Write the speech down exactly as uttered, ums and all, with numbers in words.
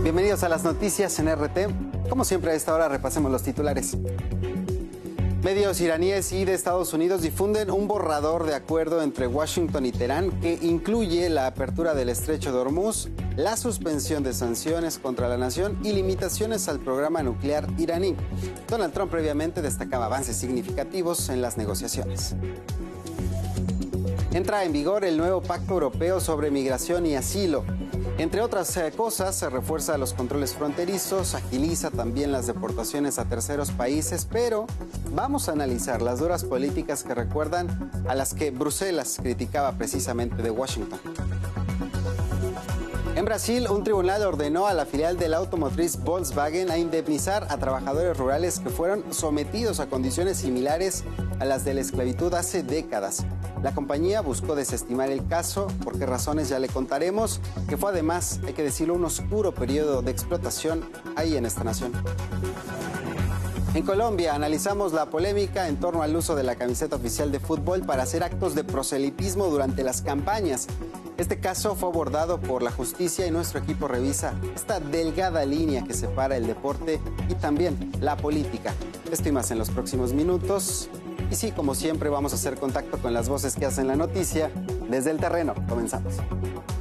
Bienvenidos a las noticias en R T. Como siempre a esta hora repasemos los titulares. Medios iraníes y de Estados Unidos difunden un borrador de acuerdo entre Washington y Teherán que incluye la apertura del estrecho de Hormuz, la suspensión de sanciones contra la nación y limitaciones al programa nuclear iraní. Donald Trump previamente destacaba avances significativos en las negociaciones. Entra en vigor el nuevo Pacto Europeo sobre Migración y Asilo. Entre otras eh, cosas, se refuerza los controles fronterizos, agiliza también las deportaciones a terceros países, pero vamos a analizar las duras políticas que recuerdan a las que Bruselas criticaba precisamente de Washington. En Brasil, un tribunal ordenó a la filial de la automotriz Volkswagen a indemnizar a trabajadores rurales que fueron sometidos a condiciones similares a las de la esclavitud hace décadas. La compañía buscó desestimar el caso, por qué razones ya le contaremos, que fue además, hay que decirlo, un oscuro periodo de explotación ahí en esta nación. En Colombia analizamos la polémica en torno al uso de la camiseta oficial de fútbol para hacer actos de proselitismo durante las campañas. Este caso fue abordado por la justicia y nuestro equipo revisa esta delgada línea que separa el deporte y también la política. Esto y más en los próximos minutos. Y sí, como siempre, vamos a hacer contacto con las voces que hacen la noticia desde el terreno. Comenzamos.